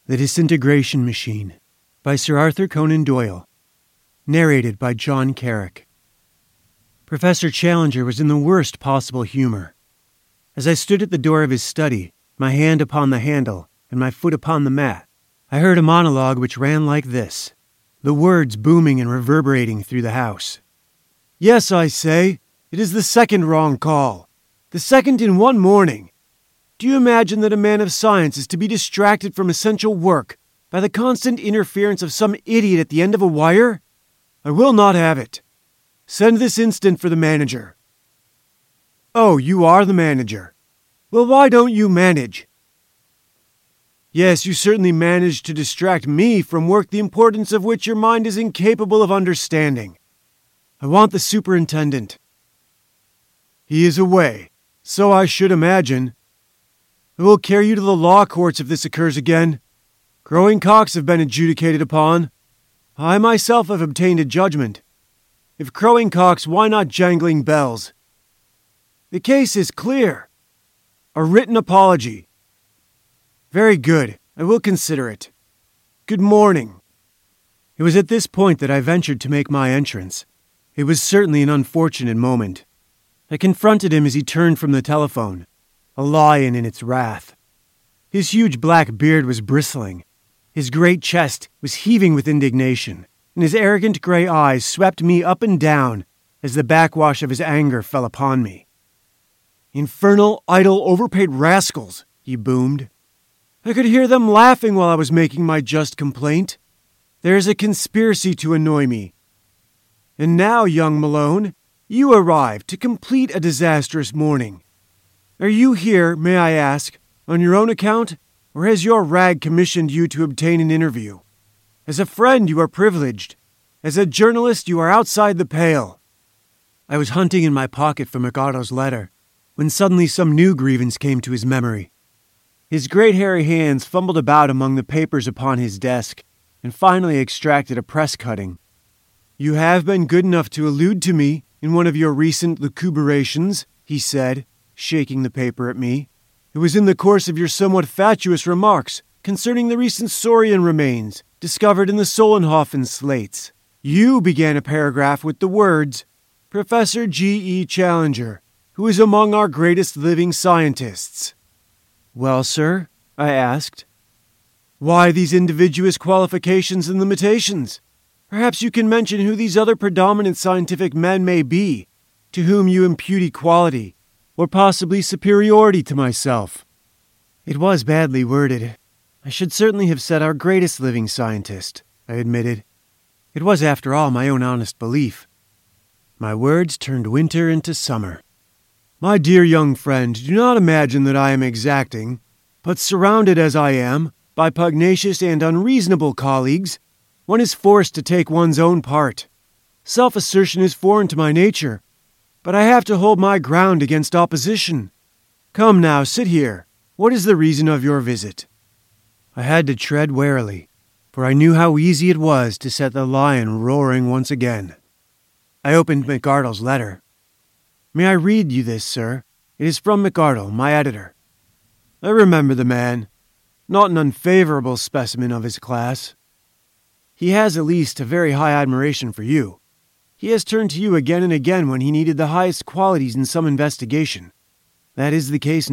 The Disintegration Machine by Sir Arthur Conan Doyle. Narrated by John Carrick. Professor Challenger was in the worst possible humor. As I stood at the door of his study, my hand upon the handle and my foot upon the mat, I heard a monologue which ran like this, the words booming and reverberating through the house. Yes, I say, it is the second wrong call. The second in one morning. Do you imagine that a man of science is to be distracted from essential work by the constant interference of some idiot at the end of a wire? I will not have it. Send this instant for the manager. Oh, you are the manager. Well, why don't you manage? Yes, you certainly managed to distract me from work the importance of which your mind is incapable of understanding. I want the superintendent. He is away, so I should imagine. I will carry you to the law courts if this occurs again. Crowing cocks have been adjudicated upon. I myself have obtained a judgment. If crowing cocks, why not jangling bells? The case is clear. A written apology. Very good. I will consider it. Good morning. It was at this point that I ventured to make my entrance. It was certainly an unfortunate moment. I confronted him as he turned from the telephone, a lion in its wrath. His huge black beard was bristling. His great chest was heaving with indignation, and his arrogant gray eyes swept me up and down as the backwash of his anger fell upon me. Infernal, idle, overpaid rascals, he boomed. I could hear them laughing while I was making my just complaint. There is a conspiracy to annoy me. And now, young Malone, you arrive to complete a disastrous morning. Are you here, may I ask, on your own account, or has your rag commissioned you to obtain an interview? As a friend, you are privileged. As a journalist, you are outside the pale. I was hunting in my pocket for McArdle's letter, when suddenly some new grievance came to his memory. His great hairy hands fumbled about among the papers upon his desk, and finally extracted a press cutting. You have been good enough to allude to me in one of your recent lucubrations, he said, shaking the paper at me. It was in the course of your somewhat fatuous remarks concerning the recent saurian remains discovered in the Solenhofen slates. You began a paragraph with the words, Professor G.E. Challenger, who is among our greatest living scientists. Well, sir, I asked. Why these individuous qualifications and limitations? Perhaps you can mention who these other predominant scientific men may be, to whom you impute equality, or possibly superiority to myself. It was badly worded. I should certainly have said our greatest living scientist, I admitted. It was, after all, my own honest belief. My words turned winter into summer. My dear young friend, do not imagine that I am exacting, but surrounded as I am by pugnacious and unreasonable colleagues, one is forced to take one's own part. Self-assertion is foreign to my nature, but I have to hold my ground against opposition. Come now, sit here. What is the reason of your visit? I had to tread warily, for I knew how easy it was to set the lion roaring once again. I opened McArdle's letter. May I read you this, sir? It is from McArdle, my editor. I remember the man. Not an unfavorable specimen of his class. He has at least a very high admiration for you. He has turned to you again and again when he needed the highest qualities in some investigation. That is the case